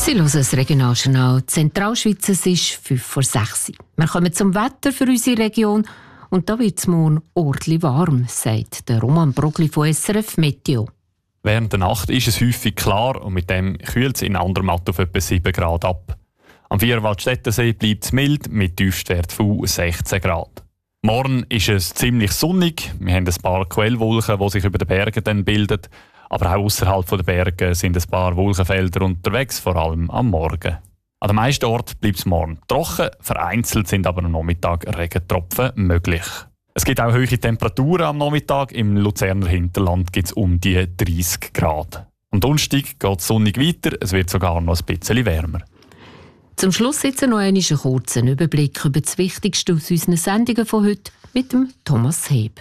Sie hören das Regionaljournal Zentralschweiz, es ist 5:06 Uhr. Wir kommen zum Wetter für unsere Region und da wird es morgen ordentlich warm, sagt der Roman Brogli von SRF Meteo. Während der Nacht ist es häufig klar und mit dem kühlt es in Andermatt auf etwa 7 Grad ab. Am Vierwaldstättersee bleibt es mild mit Tiefstwert von 16 Grad. Morgen ist es ziemlich sonnig. Wir haben ein paar Quellwolken, die sich über den Bergen dann bilden. Aber auch außerhalb der Berge sind ein paar Wolkenfelder unterwegs, vor allem am Morgen. An den meisten Orten bleibt es morgen trocken, vereinzelt sind aber am Nachmittag Regentropfen möglich. Es gibt auch hohe Temperaturen am Nachmittag. Im Luzerner Hinterland gibt es um die 30 Grad. Am Donnerstag geht es sonnig weiter, es wird sogar noch ein bisschen wärmer. Zum Schluss jetzt noch einen kurzen Überblick über das Wichtigste aus unseren Sendungen von heute mit dem Thomas Heb.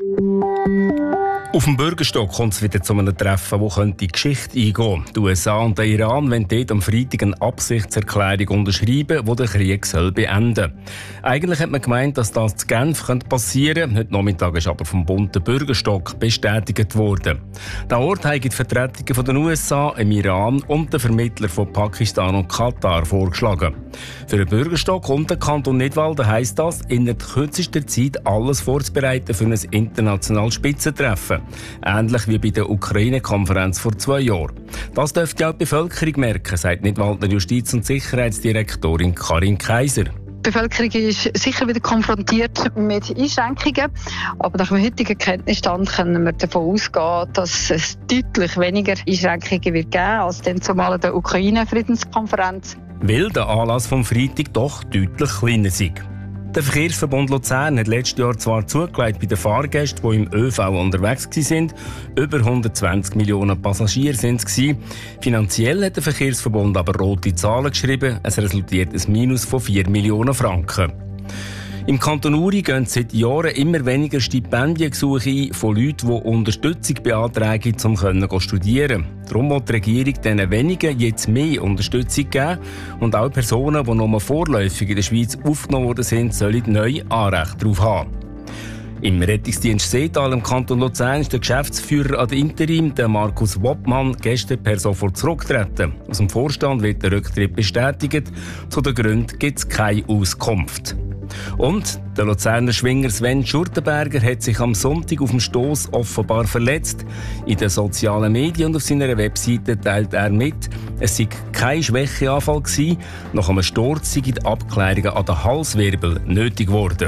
Auf dem Bürgerstock kommt es wieder zu einem Treffen, das in die Geschichte eingehen könnte. Die USA und der Iran wollen dort am Freitag eine Absichtserklärung unterschreiben, die den Krieg beenden soll. Eigentlich hat man gemeint, dass das zu Genf passieren könnte. Heute Nachmittag ist aber vom Bund der Bürgerstock bestätigt worden. Der Ort hat die Vertretungen von den USA, im Iran und den Vermittler von Pakistan und Katar vorgeschlagen. Für den Bürgerstock und den Kanton Nidwalden heisst das, innerhalb kürzester Zeit alles vorzubereiten für ein internationales Spitzentreffen. Ähnlich wie bei der Ukraine-Konferenz vor 2 Jahren. Das dürfte auch die Bevölkerung merken, sagt Nidwalder Justiz- und Sicherheitsdirektorin Karin Kaiser. Die Bevölkerung ist sicher wieder konfrontiert mit Einschränkungen. Aber nach dem heutigen Kenntnisstand können wir davon ausgehen, dass es deutlich weniger Einschränkungen wird geben als dann zumal der Ukraine-Friedenskonferenz. Weil der Anlass vom Freitag doch deutlich kleiner ist. Der Verkehrsverbund Luzern hat letztes Jahr zwar zugelegt bei den Fahrgästen, die im ÖV unterwegs waren. Über 120 Millionen Passagiere waren es. Finanziell hat der Verkehrsverbund aber rote Zahlen geschrieben. Es resultiert ein Minus von 4 Millionen Franken. Im Kanton Uri gehen seit Jahren immer weniger Stipendiengesuche ein von Leuten, die Unterstützung beantragen, um zu studieren. Darum will die Regierung diesen wenigen jetzt mehr Unterstützung geben und auch Personen, die nur vorläufig in der Schweiz aufgenommen worden sind, sollen neu Anrecht darauf haben. Im Rettungsdienst Seetal im Kanton Luzern ist der Geschäftsführer ad interim, der Markus Woppmann, gestern per sofort zurückgetreten. Aus dem Vorstand wird der Rücktritt bestätigt. Zu den Gründen gibt es keine Auskunft. Und der Luzerner Schwinger Sven Schurtenberger hat sich am Sonntag auf dem Stoss offenbar verletzt. In den sozialen Medien und auf seiner Webseite teilt er mit, es sei kein Schwächeanfall gewesen. Nach einem Sturz sei die Abklärungen an den Halswirbel nötig geworden.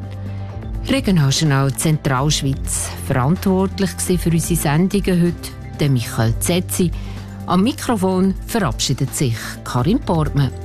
Regionaljournal Zentralschweiz. Verantwortlich für unsere Sendungen heute der Michael Zetzi. Am Mikrofon verabschiedet sich Karin Portmann.